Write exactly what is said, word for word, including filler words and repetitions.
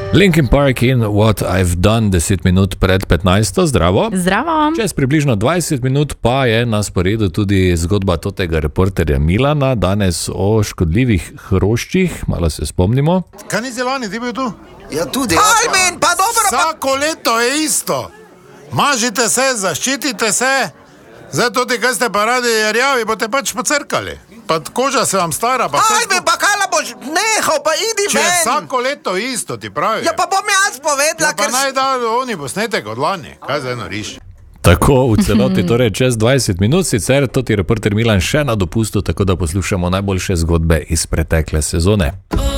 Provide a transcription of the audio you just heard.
Linkin Park in What I've Done, deset minut pred petnajsto, zdravo. Zdravo. Čez približno dvajset minut pa je na sporedu tudi zgodba totega reporterja Milana, danes o škodljivih hroščih, malo se spomnimo. Kaj ni zelani, ti bil tu? Ja, tudi. Almen, pa dobro, pa... Vsako leto je isto. Mažite se, zaščitite se. Zdaj tudi, kaj ste pa radi rjavi, boste pač pocrkali. Pa koža se vam stara, pa vse... Almen, pa kaj la boš nehal, pa idi ven. Če je ven. vsako leto isto, ti pravi. Ja, pa bom jaz povedala, ja, pa ker... naj da oni posnetek od lani. Kaj za eno riš? Tako v celoti, torej čez dvajset minut, sicer toti reporter Milan še na dopustu, tako da poslušamo najboljše zgodbe iz pretekle sezone.